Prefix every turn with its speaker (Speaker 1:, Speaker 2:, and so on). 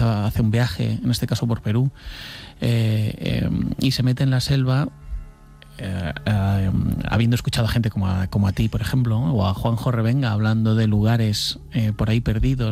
Speaker 1: hace un viaje, en este caso por Perú, y se mete en la selva, habiendo escuchado a gente como a ti, por ejemplo, o a Juanjo Revenga hablando de lugares por ahí perdidos,